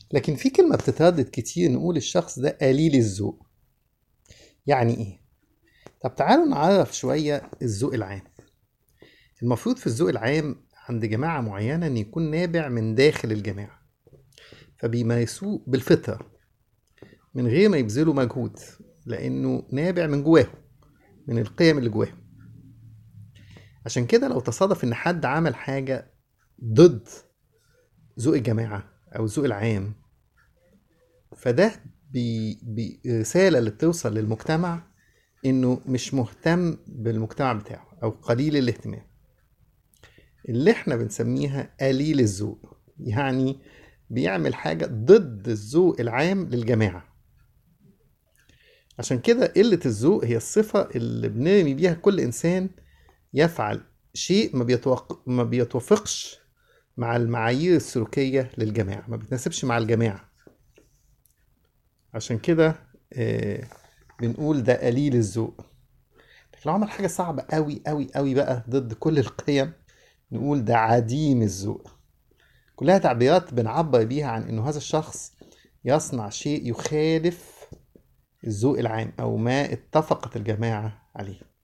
لكن في كلمة بتتردد كتير، نقول الشخص ده قليل الذوق. يعني ايه؟ طب تعالوا نعرف شوية الذوق العام. المفروض في الذوق العام عند جماعة معينة ان يكون نابع من داخل الجماعة، فبيمارسوه بالفطرة من غير ما يبذلوا مجهود، لانه نابع من جواهم، من القيم اللي جواهم. عشان كده لو تصادف ان حد عمل حاجة ضد ذوق الجماعة او الذوق العام، فده برسالة اللي بتوصل للمجتمع انه مش مهتم بالمجتمع بتاعه او قليل الاهتمام، اللي احنا بنسميها قليل الذوق. يعني بيعمل حاجة ضد الذوق العام للجماعة. عشان كده قلة الذوق هي الصفة اللي بنرمي بيها كل إنسان يفعل شيء ما بيتوافقش مع المعايير السلوكية للجماعة، ما بيتناسبش مع الجماعة. عشان كده بنقول ده قليل الذوق. لكن لو عمل حاجة صعبة قوي قوي قوي بقى ضد كل القيم، نقول ده عديم الذوق. كلها تعبيرات بنعبر بيها عن انه هذا الشخص يصنع شيء يخالف الذوق العام او ما اتفقت الجماعة عليه.